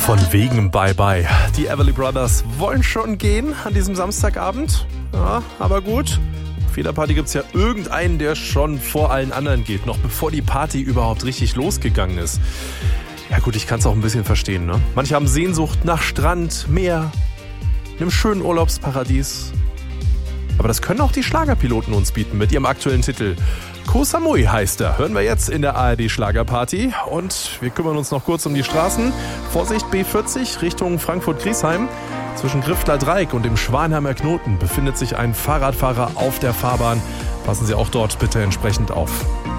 Von wegen Bye-Bye. Die Everly Brothers wollen schon gehen an diesem Samstagabend. Ja, aber gut. Auf jeder Party gibt es ja irgendeinen, der schon vor allen anderen geht, noch bevor die Party überhaupt richtig losgegangen ist. Ja gut, ich kann es auch ein bisschen verstehen, ne? Manche haben Sehnsucht nach Strand, Meer, einem schönen Urlaubsparadies. Aber das können auch die Schlagerpiloten uns bieten mit ihrem aktuellen Titel. Koh Samui heißt er. Hören wir jetzt in der ARD Schlagerparty. Und wir kümmern uns noch kurz um die Straßen. Vorsicht, B40 Richtung Frankfurt-Griesheim. Zwischen Grifter Dreieck und dem Schwanheimer Knoten befindet sich ein Fahrradfahrer auf der Fahrbahn. Passen Sie auch dort bitte entsprechend auf.